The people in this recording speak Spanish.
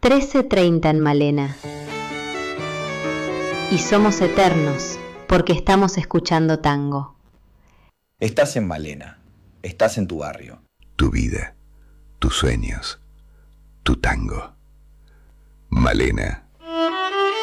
13:30 en Malena. Y somos eternos porque estamos escuchando tango. Estás en Malena, estás en tu barrio. Tu vida, tus sueños, tu tango. Malena.